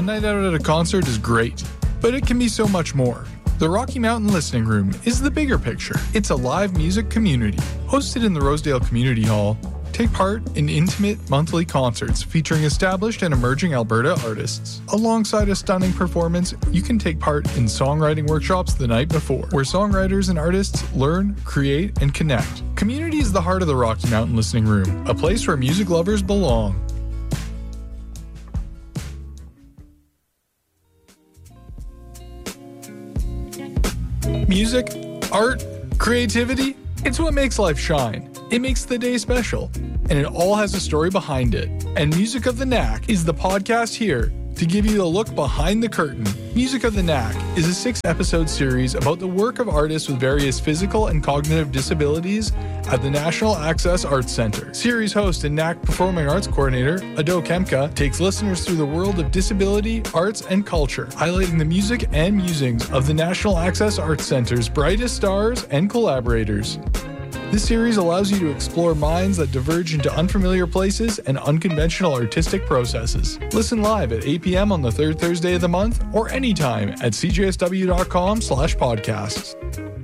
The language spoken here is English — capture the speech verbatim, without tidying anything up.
night out at a concert is great, but it can be so much more. The Rocky Mountain Listening Room is the bigger picture. It's a live music community. Hosted in the Rosedale Community Hall, take part in intimate monthly concerts featuring established and emerging Alberta artists. Alongside a stunning performance, you can take part in songwriting workshops the night before, where songwriters and artists learn, create, and connect. Community is the heart of the Rocky Mountain Listening Room, a place where music lovers belong. Music, art, creativity, it's what makes life shine. It makes the day special, and it all has a story behind it. And Music of the Knack is the podcast here to give you a look behind the curtain. Music of the Knack is a six-episode series about the work of artists with various physical and cognitive disabilities at the National Access Arts Centre. Series host and Knack Performing Arts Coordinator, Ado Kemka, takes listeners through the world of disability, arts, and culture, highlighting the music and musings of the National Access Arts Centre's brightest stars and collaborators. This series allows you to explore minds that diverge into unfamiliar places and unconventional artistic processes. Listen live at eight p.m. on the third Thursday of the month or anytime at c j s w dot com slash podcasts.